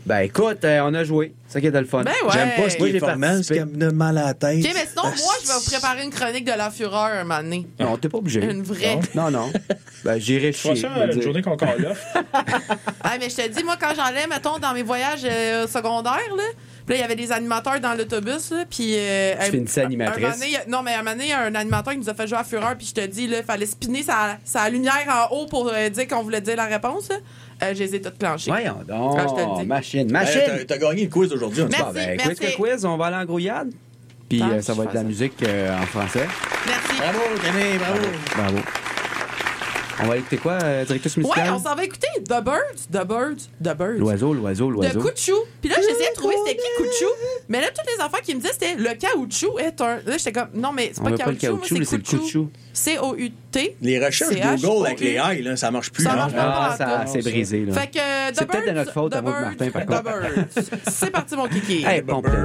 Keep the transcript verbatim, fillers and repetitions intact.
Ben écoute, euh, on a joué. C'est ça qui était le fun. Ben ouais. J'aime pas ce qui Moi, est j'ai formel, ce qui participé. me donne mal à la tête. OK, mais sinon, moi, je vais vous préparer une chronique de la fureur un moment donné. Non, t'es pas obligé. Une vraie. Non, non. Ben, j'irai C'est pas chier. ça, je vais la dire. journée qu'on call off. Ah, mais je te dis, moi, quand j'allais, mettons, dans mes voyages euh, secondaires, là, puis là, il y avait des animateurs dans l'autobus, là, puis... Euh, Tu finissais animatrice. un moment donné, il y a- non, mais à un moment donné, il y a un animateur qui nous a fait jouer à Fureur, puis je te dis, là, il fallait spinner sa, sa lumière en haut pour euh, dire qu'on voulait dire la réponse, là. Euh, je les ai toutes clenchées. Voyons donc. Ah, je te le dis. Machine, Ben, machine. t'as, t'as gagné le quiz d'aujourd'hui. on dit. Merci, Bon, ben, merci. quiz que quiz, on va aller en grouillade. Puis Ah, euh, ça je va être de la fais ça. musique euh, en français. Merci. Bravo, Camille, bravo. Bravo. On va écouter quoi, euh, directrice Ouais, musicale? on s'en va écouter The Birds, The Birds, The Birds. L'oiseau, l'oiseau, De l'oiseau. Couchou. Puis là, j'essayais de trouver c'était qui Couchou. Mais là, toutes les enfants qui me disaient c'était le caoutchouc est un. Là, j'étais comme non, mais c'est On pas veut pas le caoutchouc, caoutchouc, moi, mais c'est le couchou. C O U T. Les recherches C H O U. Google avec les I, là, ça marche plus. Ça hein. marche pas. Ah, ça, c'est brisé, là. Fait que euh, The C'est peut-être de Birds, notre faute, The à moi, Birds, Martin, par The contre. Birds. C'est parti, mon kiki. Hey, bon,